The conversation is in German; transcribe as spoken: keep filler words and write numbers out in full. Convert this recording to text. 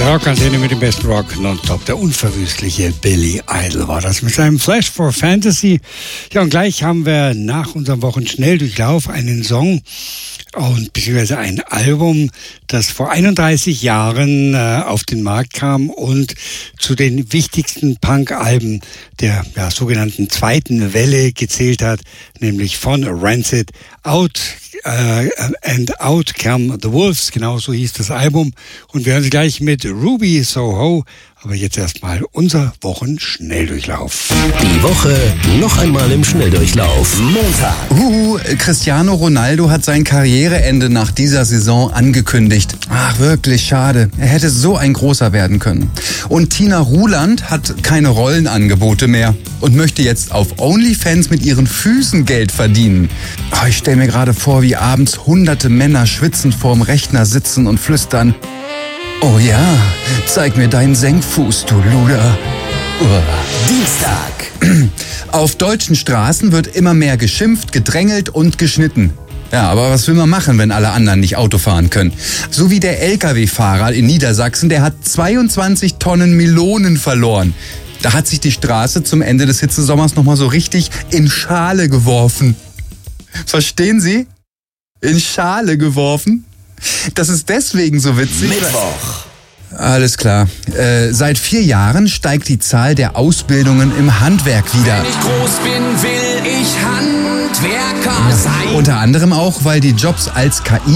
Rockantenne mit dem besten Rock nonstop. Der unverwüstliche Billy Idol war das mit seinem Flash for Fantasy. Ja, und gleich haben wir nach unserem Wochenschnelldurchlauf einen Song und beziehungsweise ein Album, das vor einunddreißig Jahren äh, auf den Markt kam und zu den wichtigsten Punk-Alben der ja, sogenannten zweiten Welle gezählt hat, nämlich von Rancid, Out uh, and Out Come the Wolves, genau so hieß das Album. Und wir hören sie gleich mit Ruby Soho. Aber jetzt erstmal unser Wochenschnelldurchlauf. Die Woche noch einmal im Schnelldurchlauf. Montag. Uh, Cristiano Ronaldo hat sein Karriereende nach dieser Saison angekündigt. Ach, wirklich schade. Er hätte so ein großer werden können. Und Tina Ruland hat keine Rollenangebote mehr und möchte jetzt auf OnlyFans mit ihren Füßen Geld verdienen. Oh, ich stelle mir gerade vor, wie abends hunderte Männer schwitzend vorm Rechner sitzen und flüstern: Oh ja, zeig mir deinen Senkfuß, du Luder. Uah. Dienstag. Auf deutschen Straßen wird immer mehr geschimpft, gedrängelt und geschnitten. Ja, aber was will man machen, wenn alle anderen nicht Auto fahren können? So wie der L K W-Fahrer in Niedersachsen, der hat zweiundzwanzig Tonnen Melonen verloren. Da hat sich die Straße zum Ende des Hitzesommers nochmal so richtig in Schale geworfen. Verstehen Sie? In Schale geworfen? Das ist deswegen so witzig. Mittwoch. Alles klar. Äh, seit vier Jahren steigt die Zahl der Ausbildungen im Handwerk wieder. Wenn ich groß bin, will ich Handwerker sein. Unter anderem auch, weil die Jobs als K I